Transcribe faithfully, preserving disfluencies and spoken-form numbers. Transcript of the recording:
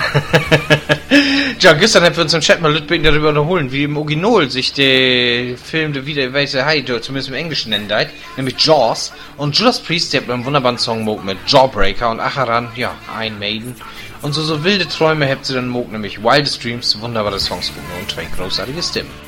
Ja, gestern haben wir uns im Chat mal Lütbing darüber unterholen, wie im Original sich der Film, der wieder, welche Hai, zumindest im Englischen nennt, nämlich Jaws. Und Judas Priest, der hat einen wunderbaren Song Moog mit Jawbreaker und Acharan, ja, ein Maiden. Und so, so wilde Träume habt ihr dann Moog, nämlich Wildest Dreams, wunderbare Songs und zwei großartige Stimmen.